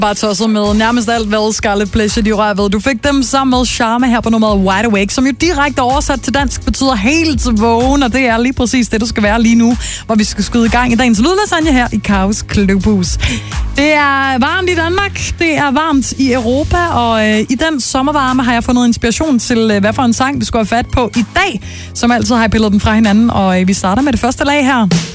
Bare tosset med nærmest alt, hvad Scarlet Pleasure de rører ved. Du fik dem sammen med Charme her på nummeret Wide Awake, som jo direkte oversat til dansk betyder helt vågen, og det er lige præcis det, du skal være lige nu, hvor vi skal skyde i gang i dagens lydlasagne her i Kaos Klubhus. Det er varmt i Danmark, det er varmt i Europa, og i den sommervarme har jeg fundet inspiration til, hvad for en sang, vi skulle have fat på i dag. Som altid har jeg pillet den fra hinanden, og vi starter med det første lag her.